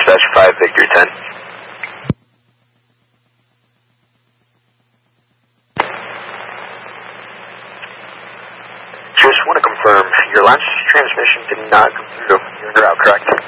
Dispatch 5, Victor 10. Just want to confirm, your last transmission did not come through. You're en route, correct?